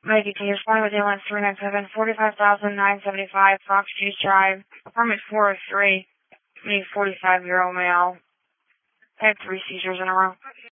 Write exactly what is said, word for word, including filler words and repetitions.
Maggie T. Responding with ambulance three nine seven, forty-five thousand nine seventy-five, Fox Juice Drive, apartment four oh three, me forty-five-year-old male. I had three seizures in a row.